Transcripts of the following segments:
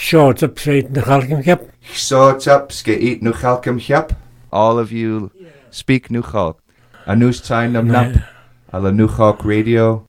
Short up straight the Halkimkap. Short up skate no Halkimkap. All of you speak Nuxalk. Anus time nam nap. Alla Nuxalk radio.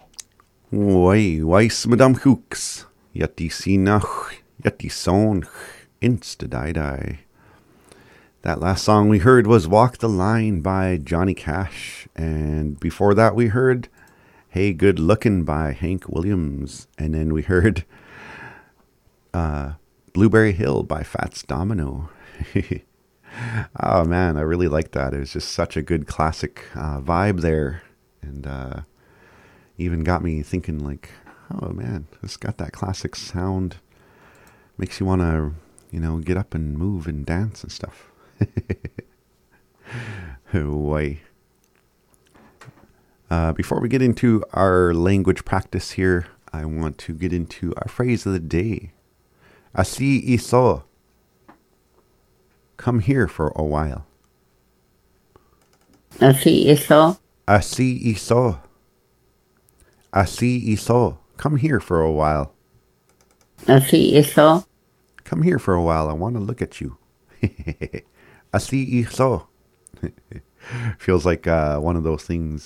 Weis Madame Hooks. Yeti sinach. Yeti sonch. Insta die. That last song we heard was Walk the Line by Johnny Cash. And before that we heard Hey Good Lookin' by Hank Williams. And then we heard Blueberry Hill by Fats Domino. Oh man, I really liked that. It was just such a good classic vibe there. And even got me thinking like, oh man, it's got that classic sound. Makes you want to, get up and move and dance and stuff. Why? Before we get into our language practice here, I want to get into our phrase of the day. Asi iso. Come here for a while. Asi iso. Asi iso. Asi iso. Come here for a while. Asi iso. Come here for a while. I want to look at you. Asi iso. Feels like one of those things,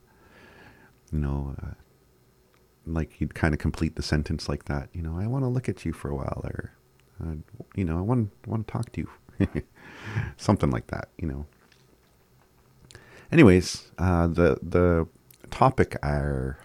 like you'd kind of complete the sentence like that. I want to look at you for a while, or, I want to talk to you. Something like that, Anyways, the topic the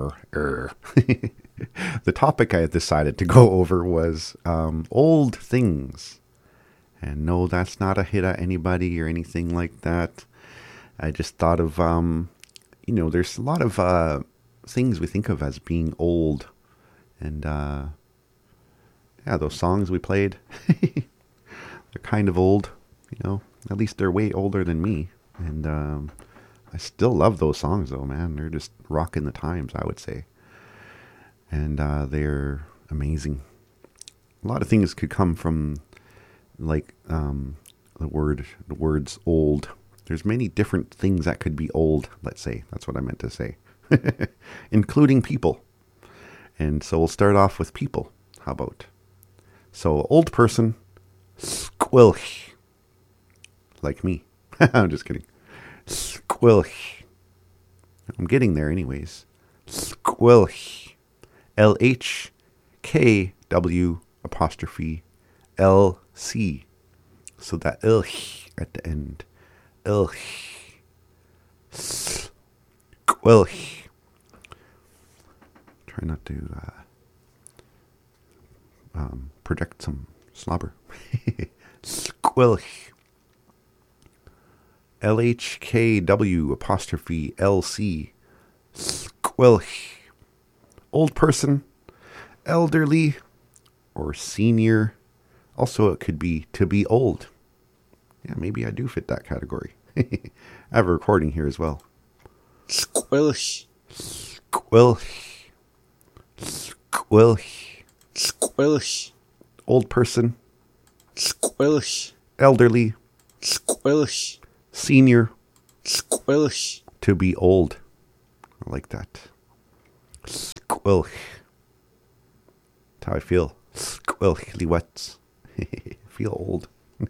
topic I decided to go over was old things. And no, that's not a hit at anybody or anything like that. I just thought of, there's a lot of things we think of as being old. And, those songs we played, they're kind of old, At least they're way older than me. And I still love those songs, though, man. They're just rocking the times, I would say. And they're amazing. A lot of things could come from, like, the words old. There's many different things that could be old, let's say. That's what I meant to say. Including people. And so we'll start off with people. How about? So, old person, squilch. Like me. I'm just kidding. Squilch. I'm getting there anyways. Squilch. LHKW apostrophe LC. So that ilch at the end. Ilch. Squilch. Try not to project some slobber. Squilch. LHKW apostrophe LC. Squilch. Old person, elderly, or senior. Also, it could be to be old. Yeah, maybe I do fit that category. I have a recording here as well. Squilch. Squilch. Squilch. Squilch. Old person, Squilch. elderly, Squilch. senior, Squilch. to be old. I like that. Squilch. That's how I feel. Squilchly wet. Feel old.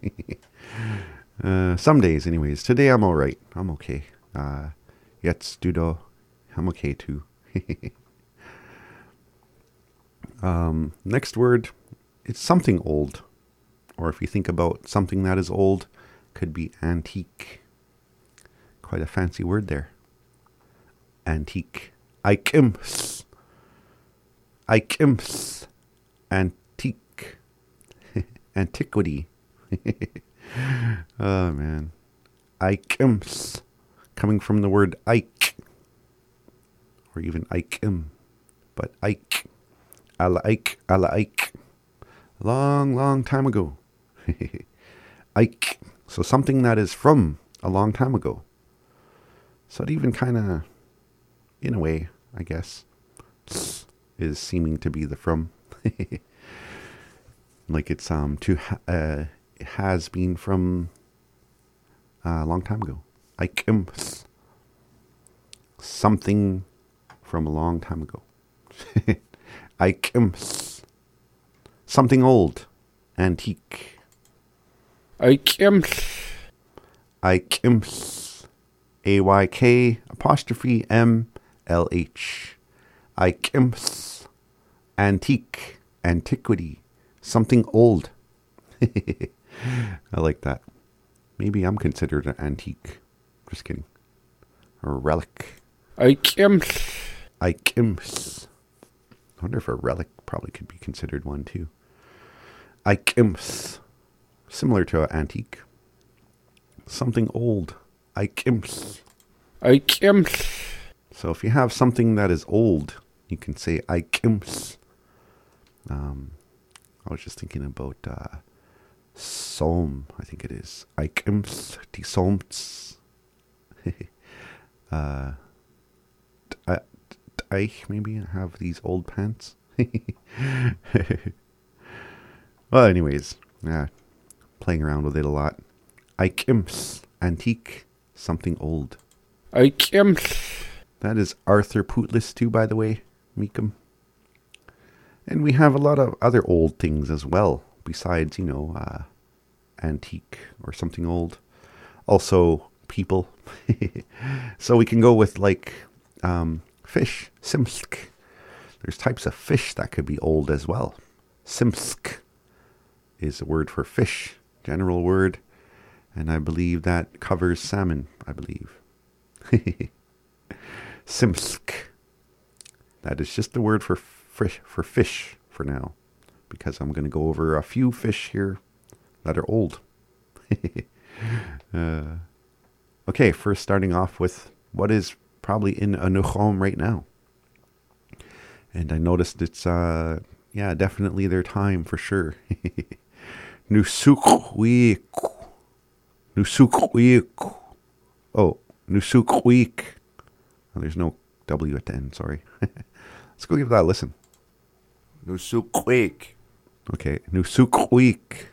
Some days, anyways. Today I'm alright. I'm okay. Jetzt dudo. I'm okay too. Next word. It's something old. Or if you think about something that is old, could be antique. Quite a fancy word there. Antique. Ikems. Ikems. Antique. Antiquity. Oh, man. Ikems. Coming from the word Ike. Or even Ikem. But Ike. Alla Ike. Alla Ike. Long, long time ago. Ike. So something that is from a long time ago. So it even kind of, in a way, I guess, is seeming to be the from. Like it's it has been from a long time ago. Ikems. Something from a long time ago. Ikems. Something old. Antique. Aykyms. Aykyms. AYK''MLH. Aykyms. Antique. Antiquity. Something old. I like that. Maybe I'm considered an antique. Just kidding. Or a relic. Aykyms. Aykyms. I wonder if a relic probably could be considered one too. Aykyms. Similar to an antique. Something old. Aykyms. Aykyms. So if you have something that is old, you can say Aykyms. I was just thinking about Psalm, I think it is. Aykyms, die Psalms. I maybe have these old pants. Well, anyways, yeah, playing around with it a lot. Aykyms, antique, something old. Aykyms. That is Arthur Pootless too, by the way, Meekum. And we have a lot of other old things as well, besides, antique or something old. Also, people. So we can go with, fish, simsk. There's types of fish that could be old as well. Simsk is a word for fish, general word. And I believe that covers salmon, I believe. Simsk. That is just the word for fish for now, because I'm going to go over a few fish here that are old. Okay, first starting off with what is probably in a Nuchom right now. And I noticed it's, definitely their time for sure. Nusukweek. Nusukweek. Oh, Nusukweek. Oh, there's no W at the end, sorry. Let's go give that a listen. Nusukweek. Okay, Nusukweek.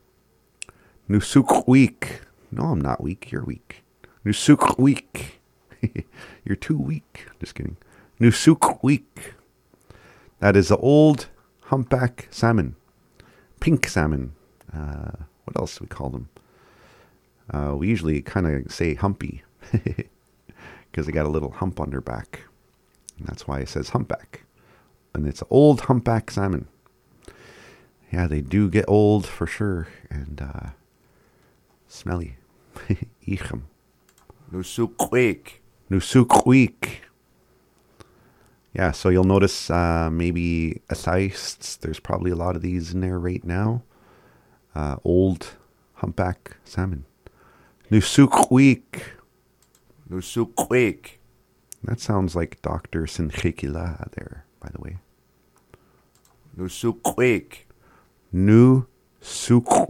Nusukweek. No, I'm not weak. You're weak. Nusukweek. You're too weak. Just kidding. Nusukweek. That is the old humpback salmon. Pink salmon. What else do we call them? We usually kind of say humpy. Because they got a little hump on their back. And that's why it says humpback. And it's old humpback salmon. Yeah, they do get old for sure. And smelly. Ichem. Nusukweek. Nusukweek. Yeah, so you'll notice maybe asaists. There's probably a lot of these in there right now. Old humpback salmon. Nusukweek. Nusukweek. That sounds like Dr. Sinchikila there, by the way. Nusukweek. Nusukweek.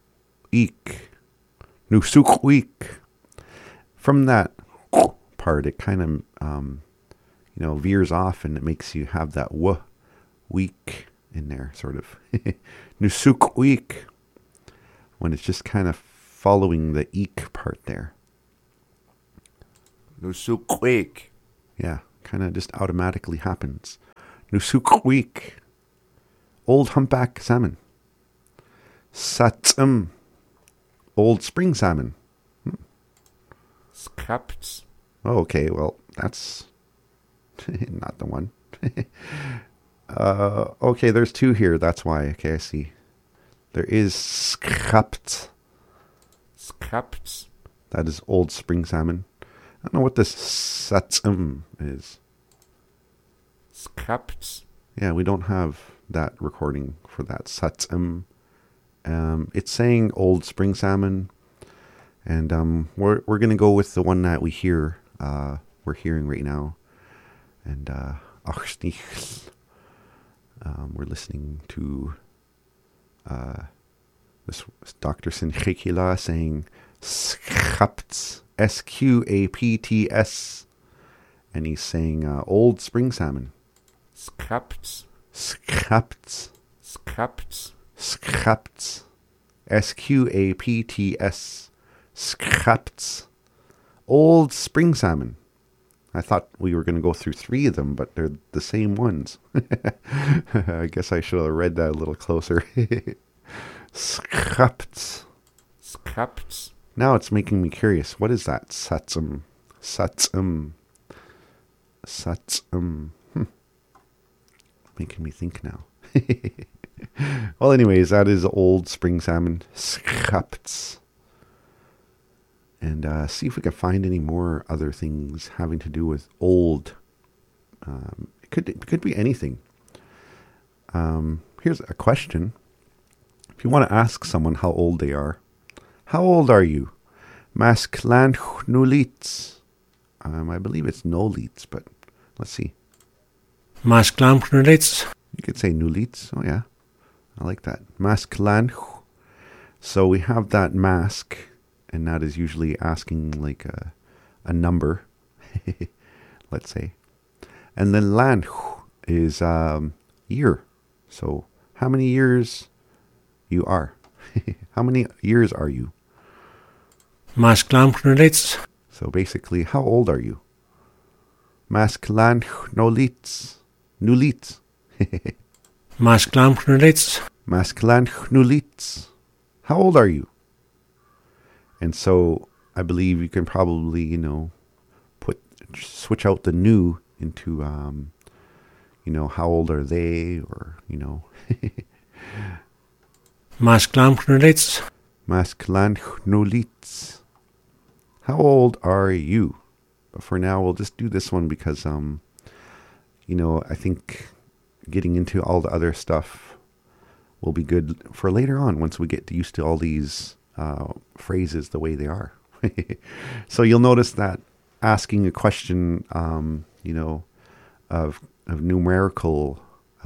Nusukweek. From that part, it kind of, veers off and it makes you have that week in there, sort of. Nusukweek. When it's just kind of following the eek part there. Nusukweek. Yeah, kind of just automatically happens. Nusukweek. Old humpback salmon. Satsum. Old spring salmon. Skapt. Oh, okay, well, that's not the one. Okay, there's two here, that's why. Okay, I see. There is skapt. Skapt. That is old spring salmon. I don't know what this satsum is. Skapt. Yeah, we don't have that recording for that satsum. It's saying old spring salmon. And we're going to go with the one that we're hearing right now. And we're listening to this Dr. Sinchikila saying Skapts, Sqapts, and he's saying old spring salmon. Skapt. Skapts, Skapt. Skapts, Sqapts. Skapts. Old spring salmon. I thought we were going to go through 3 of them, but they're the same ones. I guess I should have read that a little closer. Schapts. Scaps. Now it's making me curious. What is that? Satsum. Making me think now. Well, anyways, that is old spring salmon. Schapts. And see if we can find any more other things having to do with old. It could be anything. Here's a question. If you want to ask someone how old they are, how old are you? Masklan nulits. I believe it's nolits, but let's see. Masklan Knulitz. You could say nulits. Oh yeah, I like that. Masklan. So we have that mask, and that is usually asking like a number, let's say. And then lan is year. So how many years you are? How many years are you? Masklan Knulitz. So basically, how old are you? Masklan nolits. Nulits. Masklan Knulitz. Masklan nulits. How old are you? And so I believe you can probably, switch out the new into, how old are they, or, Masklan Knulitz. Masklan nulits. How old are you? But for now, we'll just do this one because, I think getting into all the other stuff will be good for later on once we get used to all these phrases the way they are. So you'll notice that asking a question, of numerical,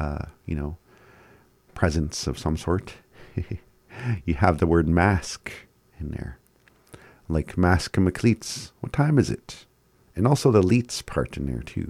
presence of some sort, you have the word mask in there. Like mask and McLeets. What time is it? And also the leets part in there too.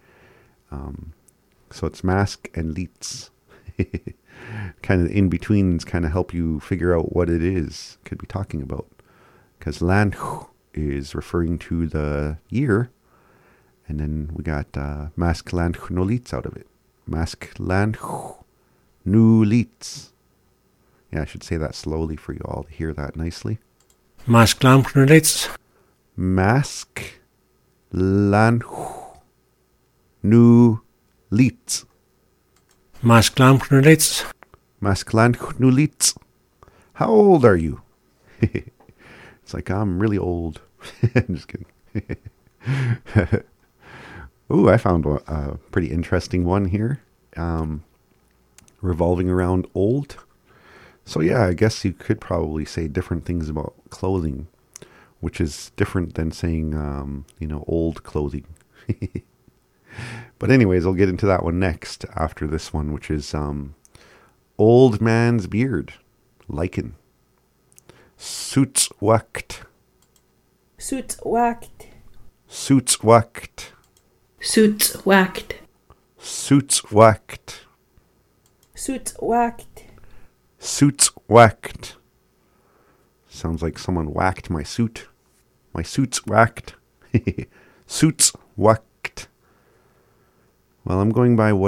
So it's mask and leets. Kind of in betweens kind of help you figure out what it is could be talking about. Because lan is referring to the year. And then we got mask lan nolits out of it. Mask lan nulits. Yeah, I should say that slowly for you all to hear that nicely. Masklan Knulitz. Mask lan nulits. Masklan Knulitz. Masklan nulits. How old are you? It's like, I'm really old. I'm just kidding. Ooh, I found a pretty interesting one here. Revolving around old. So yeah, I guess you could probably say different things about clothing, which is different than saying, old clothing. But anyways, I'll get into that one next after this one, which is old man's beard, lichen. Suitswakt. Suitswakt. Suitswakt. Suitswakt. Suitswakt. Suitswakt. Suitswakt. Sounds like someone whacked my suit. My suit's whacked. Suitswakt. Well, I'm going by what